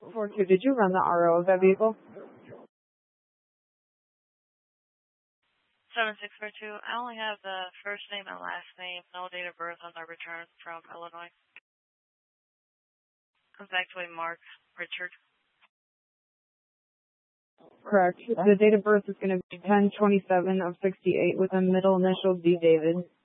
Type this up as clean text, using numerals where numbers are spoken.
4-2, did you run the RO of that vehicle? 7642, I only have the first name and last name, no date of birth on the return from Illinois. Comes back to a Mark Richard. Correct. The date of birth is going to be 10/27/68 with a middle initial D. David.